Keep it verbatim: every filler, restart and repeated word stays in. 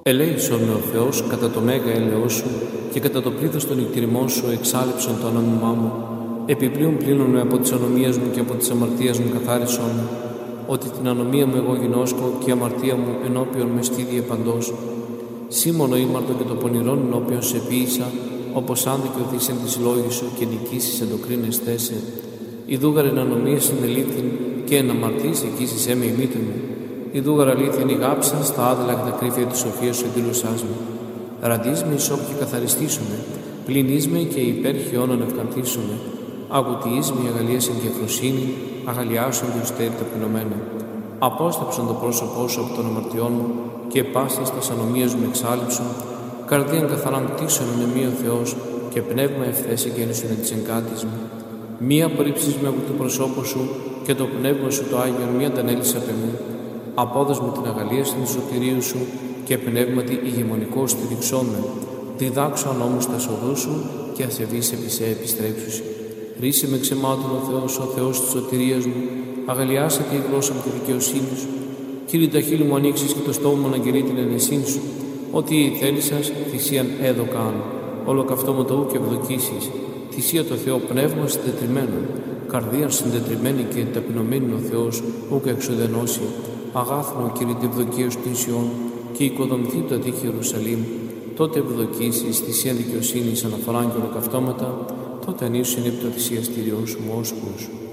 Ελέησον με ο Θεός κατά το μέγα έλεος σου και κατά το πλήθος των εκτηρημών σου εξάλληψον το ανώνυμά μου. Επιπλέον πλύνον με από τις ανομίες μου και από τις αμαρτίες μου καθάρισον με, ότι την ανομία μου εγώ γινώσκω και η αμαρτία μου ενώπιον με στήδιε παντός. Σήμωνο ήμαρτο και το πονηρόν ενώπιον σε ποίησα, όπως άνδικε οθείς εν της λόγης σου και νικήσεις εν το κρίνες θέσε. Ιδούγαρ εν ανομίες ενελήφθην και εν αμαρτίες εκείσεις έμε ημίτην μου. Ιδούγαρ αλήθιν ηγάψαν στα άδελα και τα κρύφια της σοφίας σου εντήλωσάς με. Ραντείς με ισόπ και καθαριστήσου με, πλυνείς με και υπέρ χιόνων ευκανθήσου με. Αγουτιείς με η αγαλία εν και αφροσύνη, αγαλιάσουν του στέρι ταπεινωμένα. Απόσταψον το πρόσωπό σου από των αμαρτιών μου και πάσης τας ανομίας μου εξάλληψον. Καρδίαν καθαράν κτίσον είναι μία ο Θεός και πνεύμα ευθέση γέννησον εν της εγκάτης μου. Μία απορρίψεις με από το προσώπο σου και το πνεύμα σου το Άγιον μία αντανέλησε απ' εμού. Απόδος με την αγαλία στην σωτηρίου σου και πνεύματι ηγεμονικό στηριξόν με. Διδάξω νόμους τα οδού σου και ασεβείς επί σε επιστρέψουσι. Ρίσε με ξεμάτων ο Θεός, ο Θεός της σωτηρίας μου, αγαλιάσε τη γλώσσα μου τη δικαιοσύνη σου. Κύριε, τα χείλη μου ανοίξεις και το στόμα μου αναγγελεί την ενεσύνη σου. Ότι η θέλησας θυσίαν έδωκαν, ολοκαυτώμα το ου και ευδοκίσεις. Θυσία το Θεό πνεύμα συντετριμένον, καρδίαν συντετριμένη και ταπεινωμένη ο Θεός, ουκ εξουδενώσει. Αγάθνο, Κύριε, τη ευδοκία σου την Σιών και οικοδομηθεί το ατύχη Ιερουσαλήμ. Τότε ευδοκίσεις θυσίαν δικαιοσύνης αναφοράν και ολοκαυτώματα, τότε ανήσου είναι το θυσιαστήριό σου μόσκους.